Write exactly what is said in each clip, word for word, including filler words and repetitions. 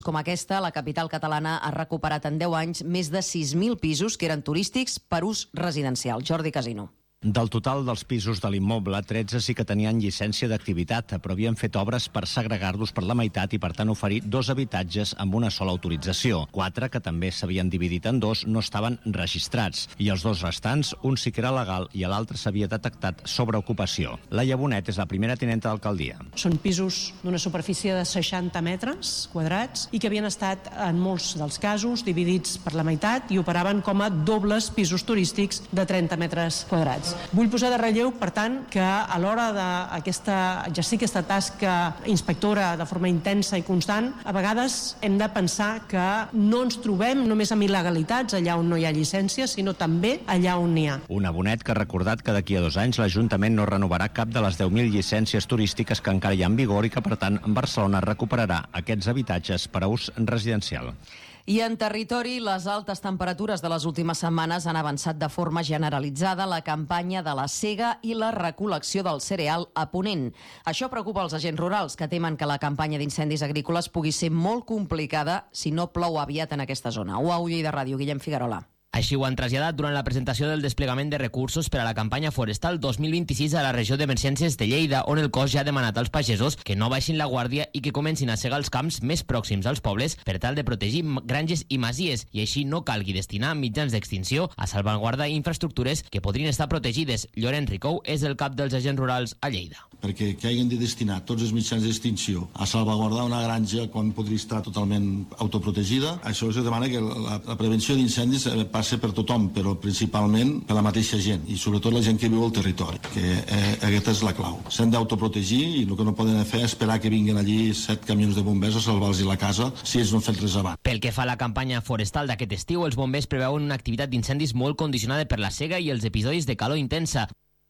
Com aquesta, la capital catalana ha recuperat en deu anys més de sis mil pisos que eren turístics per ús residencial. Jordi Casino. Del total dels pisos de l'immoble, tretze sí que tenien llicència d'activitat, però havien fet obres per segregar-los per la meitat i, per tant, oferir dos habitatges amb una sola autorització. Quatre, que també s'havien dividit en dos, no estaven registrats. I els dos restants, un sí que era legal i a l'altre s'havia detectat sobreocupació. Laia Bonet és la primera tinenta d'alcaldia. Són pisos d'una superfície de seixanta metres quadrats i que havien estat, en molts dels casos, dividits per la meitat i operaven com a dobles pisos turístics de trenta metres quadrats. Vull posar de relleu, per tant, que a l'hora d'exercir aquesta tasca inspectora de forma intensa i constant, a vegades hem de pensar que no ens trobem només amb il·legalitats allà on no hi ha llicència, sinó també allà on n'hi ha. Una Bonet que ha recordat que d'aquí a dos anys l'Ajuntament no renovarà cap de les deu mil llicències turístiques que encara hi ha en vigor i que, per tant, Barcelona recuperarà aquests habitatges per a ús residencial. I en territori, les altes temperatures de les últimes setmanes han avançat de forma generalitzada la campanya de la sega i la recol·lecció del cereal a Ponent. Això preocupa els agents rurals, que temen que la campanya d'incendis agrícoles pugui ser molt complicada si no plou aviat en aquesta zona. U A U Lleida Ràdio, Guillem Figuerola. Així ho han traslladat durant la presentació del desplegament de recursos per a la campanya forestal dos mil vint-i-sis a la regió d'emergències de Lleida, on el cos ja ha demanat als pagesos que no baixin la guàrdia i que comencin a segar els camps més pròxims als pobles per tal de protegir granges i masies i així no calgui destinar mitjans d'extinció a salvaguardar infraestructures que podrien estar protegides. Llorenç Ricou és el cap dels agents rurals a Lleida. Perquè que hagin de destinar tots els mitjans d'extinció a salvaguardar una granja quan podria estar totalment autoprotegida, això es demana que la, la prevenció d'incendis passa per tothom, però principalment per la mateixa gent i sobretot la gent que viu al territori, que eh, aquesta és la clau. S'han d'autoprotegir i el que no poden fer és esperar que vinguin allí set camions de bombers a salvar-los la casa si ells no han fet res abans. Pel que fa a la campanya forestal d'aquest estiu, els bombers preveuen una activitat d'incendis molt condicionada per la sega i els episodis de calor intensa.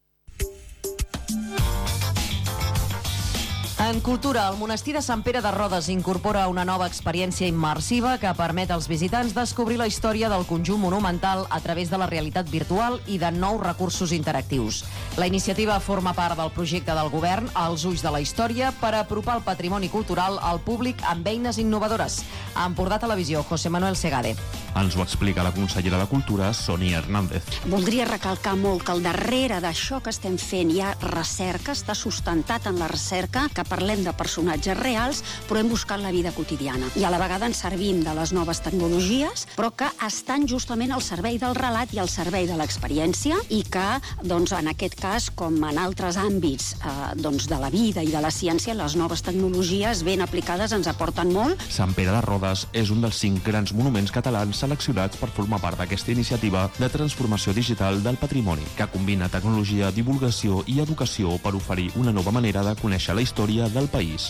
En cultura, el monestir de Sant Pere de Rodes incorpora una nova experiència immersiva que permet als visitants descobrir la història del conjunt monumental a través de la realitat virtual i de nous recursos interactius. La iniciativa forma part del projecte del govern als ulls de la història per apropar el patrimoni cultural al públic amb eines innovadores. A Empordà Televisió, José Manuel Segade. Ens ho explica la consellera de Cultura, Sonia Hernández. Voldria recalcar molt que al darrere d'això que estem fent hi ha recerca, està sustentat en la recerca, que parlem de personatges reals, però hem buscat la vida quotidiana. I a la vegada ens servim de les noves tecnologies, però que estan justament al servei del relat i al servei de l'experiència i que, doncs, en aquest cas, com en altres àmbits eh, doncs, de la vida i de la ciència, les noves tecnologies ben aplicades ens aporten molt. Sant Pere de Rodes és un dels cinc grans monuments catalans seleccionats per formar part d'aquesta iniciativa de transformació digital del patrimoni, que combina tecnologia, divulgació i educació per oferir una nova manera de conèixer la història del país.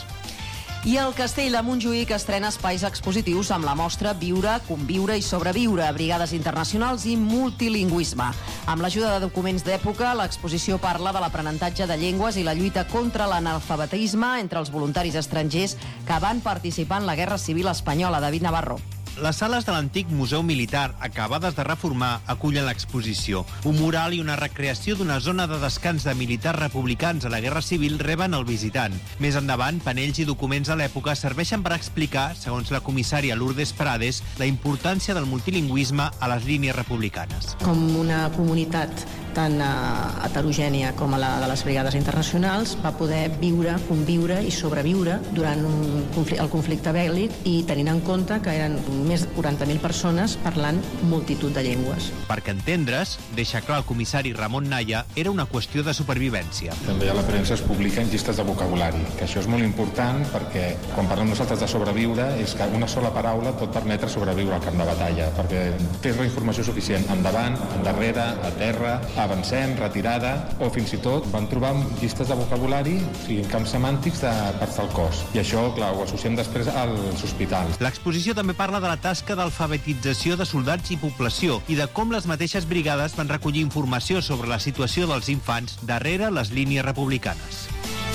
I el Castell de Montjuïc estrena espais expositius amb la mostra Viure, Conviure i Sobreviure, Brigades Internacionals i Multilingüisme. Amb l'ajuda de documents d'època, l'exposició parla de l'aprenentatge de llengües i la lluita contra l'analfabetisme entre els voluntaris estrangers que van participar en la Guerra Civil Espanyola. David Navarro. Les sales de l'antic Museu Militar, acabades de reformar, acullen l'exposició. Un mural i una recreació d'una zona de descans de militars republicans a la Guerra Civil reben el visitant. Més endavant, panells i documents de l'època serveixen per explicar, segons la comissària Lourdes Prades, la importància del multilingüisme a les línies republicanes. Com una comunitat tan uh, heterogènia com a la de les brigades internacionals va poder viure, conviure i sobreviure durant un conflicte, el conflicte bèl·lic i tenint en compte que eren més de quaranta mil persones parlant multitud de llengües. Perquè entendre's, deixa clar el comissari Ramon Naya, era una qüestió de supervivència. També a la premsa es publiquen llistes de vocabulari, que això és molt important perquè quan parlem nosaltres de sobreviure és que una sola paraula pot permetre sobreviure al camp de batalla, perquè tens la informació suficient endavant, endarrere, a terra, avancem, retirada, o fins i tot van trobar llistes de vocabulari, o sigui, en camps semàntics de parts del cos. I això, clar, ho associem després als hospitals. L'exposició també parla de la tasca d'alfabetització de soldats i població i de com les mateixes brigades van recollir informació sobre la situació dels infants darrere les línies republicanes.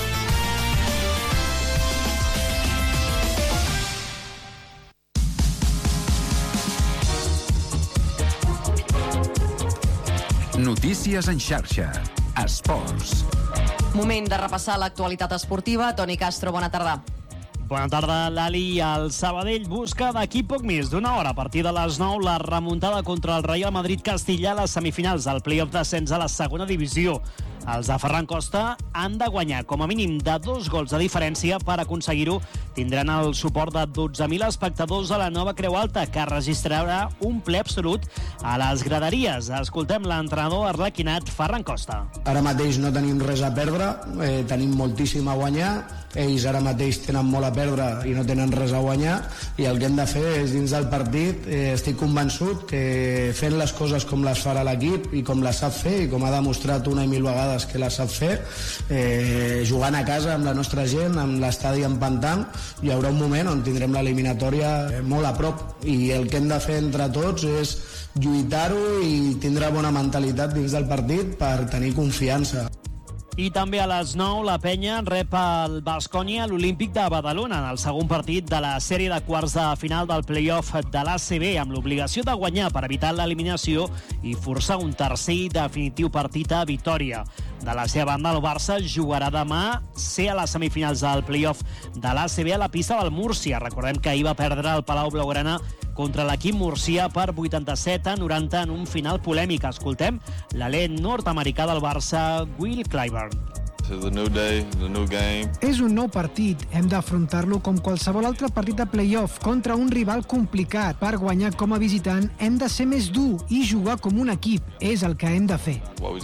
Notícies en xarxa. Esports. Moment de repassar l'actualitat esportiva. Toni Castro, bona tarda. Bona tarda, l'Ali. El Sabadell busca d'aquí poc més d'una hora, a partir de les nou, la remuntada contra el Real Madrid-Castilla a les semifinals del play-off d'ascens a la segona divisió. Els de Ferran Costa han de guanyar com a mínim de dos gols de diferència. Per aconseguir-ho tindran el suport de dotze mil espectadors a la nova Creu Alta, que registrarà un ple absolut a les graderies. Escoltem l'entrenador arlequinat Ferran Costa. Ara mateix no tenim res a perdre, eh, tenim moltíssim a guanyar. Ells ara mateix tenen molt a perdre i no tenen res a guanyar, i el que hem de fer és, dins del partit, eh, estic convençut que fent les coses com les farà l'equip i com les sap fer, i com ha demostrat una i mil vegades que les sap fer, eh, jugant a casa amb la nostra gent, amb l'estadi empantant, hi haurà un moment on tindrem l'eliminatòria molt a prop, i el que hem de fer entre tots és lluitar-ho i tindre bona mentalitat dins del partit per tenir confiança. I també a les nou, la Penya rep el Baskonia a l'Olímpic de Badalona en el segon partit de la sèrie de quarts de final del play-off de l'A C B, amb l'obligació de guanyar per evitar l'eliminació i forçar un tercer i definitiu partit a Vitòria. De la seva banda, el Barça jugarà demà ser a les semifinals del play-off de l'A C B a la pista del Múrcia. Recordem que ahir va perdre el Palau Blaugrana contra l'equip murcià per vuitanta-set a noranta en un final polèmic. Escoltem l'alè nord-americà del Barça, Will Clyburn. És un nou partit. Hem d'afrontar-lo com qualsevol altre partit de play-off contra un rival complicat. Per guanyar com a visitant hem de ser més dur i jugar com un equip. És el que hem de fer.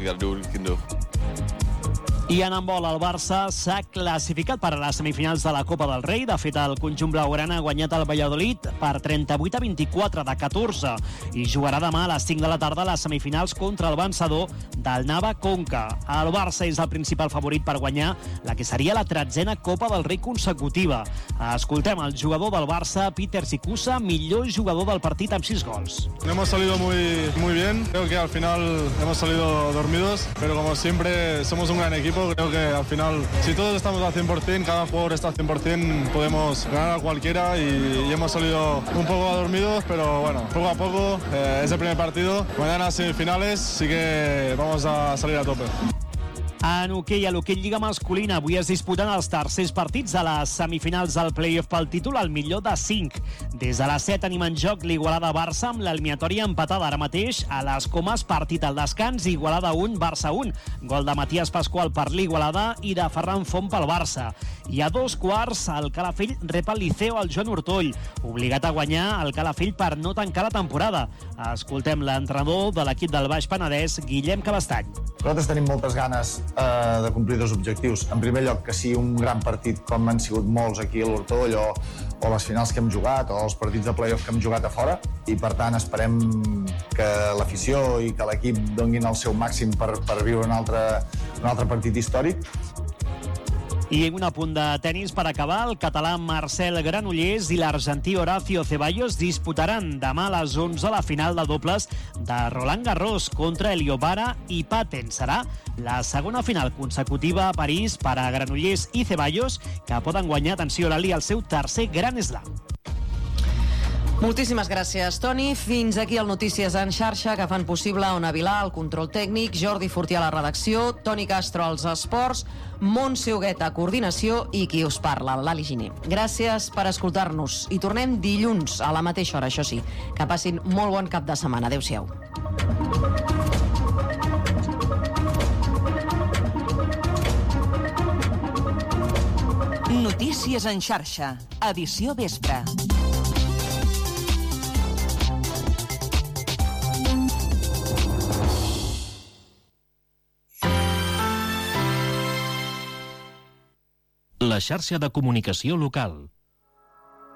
I en handbol, el Barça s'ha classificat per a les semifinals de la Copa del Rei. De fet, el conjunt blaugrana ha guanyat el Valladolid per trenta-vuit a vint-i-quatre de catorze i jugarà demà a les cinc de la tarda a les semifinals contra el vencedor del Nava Conca. El Barça és el principal favorit per guanyar la que seria la tretzena Copa del Rei consecutiva. Escoltem el jugador del Barça, Peter Sikusa, millor jugador del partit amb sis gols. Hemos salido muy, muy bien. Creo que al final hemos salido dormidos, pero como siempre somos un gran equipo. Creo que al final, si todos estamos al cien por cien, cada jugador está al cien por cien, podemos ganar a cualquiera, y, y hemos salido un poco adormidos, pero bueno, poco a poco, eh, es el primer partido. Mañana semifinales, sí que vamos a salir a tope. En hoquei, a l'hoquei Lliga masculina, avui es disputen els tercers partits de les semifinals del play-off pel títol, al millor de cinc. Des de les set tenim en joc l'Igualada-Barça amb l'eliminatòria empatada ara mateix a les Comes, partit al descans, Igualada un, Barça un. Gol de Matías Pascual per l'Igualada i de Ferran Font pel Barça. I a dos quarts, el Calafell rep el Liceo al Joan Ortoll, obligat a guanyar el Calafell per no tancar la temporada. Escoltem l'entrenador de l'equip del Baix Penedès, Guillem Cabestany. Nosaltres tenim moltes ganes eh, de complir dos objectius. En primer lloc, que sigui un gran partit, com han sigut molts aquí a l'Hortoll, o, o les finals que hem jugat, o els partits de play-off que hem jugat a fora, i per tant esperem que l'afició i que l'equip donguin el seu màxim per, per viure un altre, un altre partit històric. I un apunt de tennis per acabar. El català Marcel Granollers i l'argentí Horacio Ceballos disputaran demà a les onze la final de dobles de Roland Garros contra Eliobara i Paten. Serà la segona final consecutiva a París per a Granollers i Ceballos, que poden guanyar, atenció, l'Ali, el seu tercer Grand Slam. Moltíssimes gràcies, Toni. Fins aquí el Notícies en xarxa, que fan possible Ona Vilà, el control tècnic, Jordi Fortià a la redacció, Toni Castro als esports, Montse Hugueta a coordinació i qui us parla, l'Ali Giner. Gràcies per escoltar-nos i tornem dilluns a la mateixa hora, això sí. Que passin molt bon cap de setmana. Adéu-siau. Notícies en xarxa, edició vespre. La xarxa de comunicació local.